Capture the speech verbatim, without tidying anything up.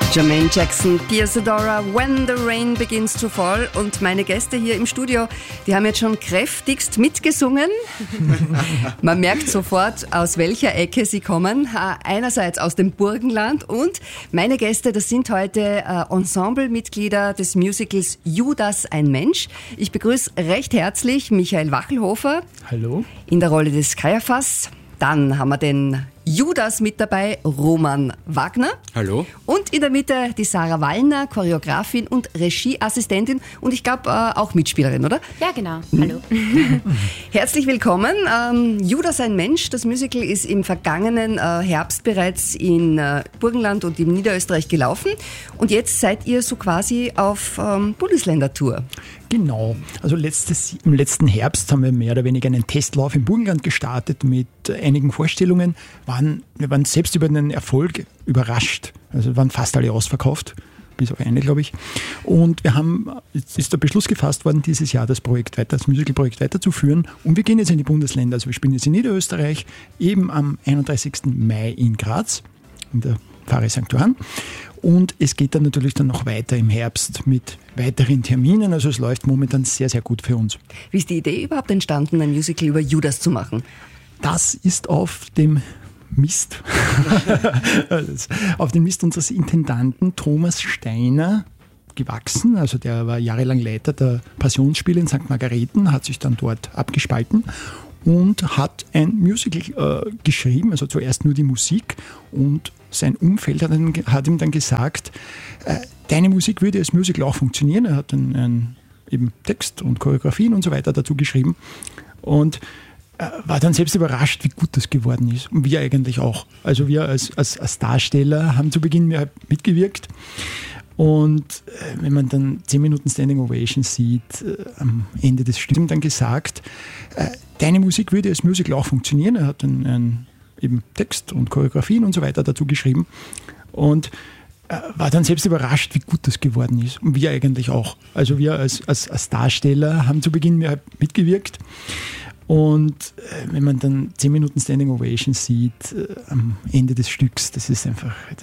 Jermaine Jackson, Pia Zadora, When the Rain Begins to Fall. Und meine Gäste hier im Studio, die haben jetzt schon kräftigst mitgesungen. Man merkt sofort, aus welcher Ecke sie kommen. Einerseits aus dem Burgenland und meine Gäste, das sind heute Ensemblemitglieder des Musicals Judas, ein Mensch. Ich begrüße recht herzlich Michael Wachelhofer. Hallo. In der Rolle des Kaiaphas. Dann haben wir den Judas mit dabei, Roman Wagner. Hallo. Und in der Mitte die Sarah Wallner, Choreografin und Regieassistentin und ich glaube äh, auch Mitspielerin, oder? Ja, genau. Hallo. Herzlich willkommen. Ähm, Judas, ein Mensch. Das Musical ist im vergangenen äh, Herbst bereits in äh, Burgenland und in Niederösterreich gelaufen. Und jetzt seid ihr so quasi auf ähm, Bundesländertour. Genau. Also letztes, im letzten Herbst haben wir mehr oder weniger einen Testlauf im Burgenland gestartet mit einigen Vorstellungen. Waren, wir waren selbst über den Erfolg überrascht. Also waren fast alle ausverkauft, bis auf eine, glaube ich. Und wir haben, jetzt ist der Beschluss gefasst worden, dieses Jahr das Projekt weiter, das Musicalprojekt weiterzuführen. Und wir gehen jetzt in die Bundesländer. Also wir spielen jetzt in Niederösterreich, eben am einunddreißigsten Mai in Graz, in der Pfarre Sankt Johann. Und es geht dann natürlich dann noch weiter im Herbst mit weiteren Terminen. Also es läuft momentan sehr, sehr gut für uns. Wie ist die Idee überhaupt entstanden, ein Musical über Judas zu machen? Das ist auf dem Mist, auf dem Mist unseres Intendanten Thomas Steiner gewachsen. Also der war jahrelang Leiter der Passionsspiele in Sankt Margareten, hat sich dann dort abgespalten und hat ein Musical äh, geschrieben, also zuerst nur die Musik, und sein Umfeld hat, dann, hat ihm dann gesagt, äh, deine Musik würde als Musical auch funktionieren. Er hat dann einen, eben Text und Choreografien und so weiter dazu geschrieben und äh, war dann selbst überrascht, wie gut das geworden ist. Und wir eigentlich auch. Also wir als, als, als Darsteller haben zu Beginn mehr mitgewirkt. Und äh, wenn man dann zehn Minuten Standing Ovation sieht, äh, am Ende des Stücks, ihm dann gesagt, äh, deine Musik würde als Musical auch funktionieren. Er hat dann einen, eben Text und Choreografien und so weiter dazu geschrieben und äh, war dann selbst überrascht, wie gut das geworden ist. Und wir eigentlich auch. Also wir als, als, als Darsteller haben zu Beginn mehr mitgewirkt. Und äh, wenn man dann zehn Minuten Standing Ovation sieht, äh, am Ende des Stücks, das ist einfach,